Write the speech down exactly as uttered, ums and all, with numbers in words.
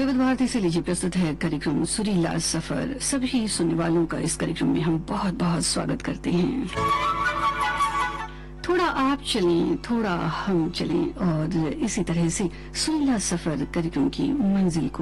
विविध भारती से लीजिए प्रस्तुत है कार्यक्रम सुरीला सफर। सभी सुनने वालों का इस कार्यक्रम में हम बहुत बहुत स्वागत करते हैं। थोड़ा आप चलें, थोड़ा हम चलें और इसी तरह से सुरीला सफर कार्यक्रम की मंजिल को